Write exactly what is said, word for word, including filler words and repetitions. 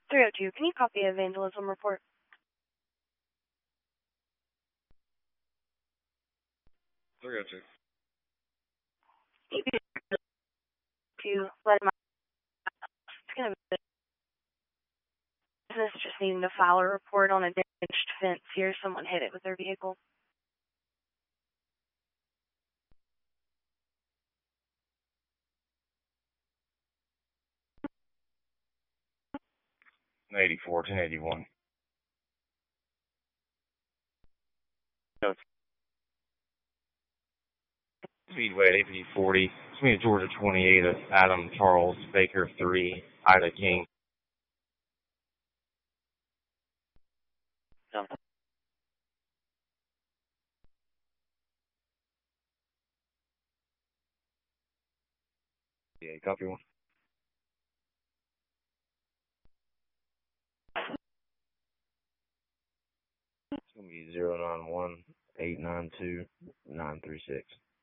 three oh two, can you copy a vandalism report? three oh two. To let him out. It's going to be business just needing to file a report on a damaged fence here. Someone hit it with their vehicle. eighty-four, ten eighty-one. Speedway at A P forty. Sweeney Georgia twenty-eight of Adam Charles Baker three. Ida King. Yeah, copy one. It's going to be zero nine one eight nine two nine three six.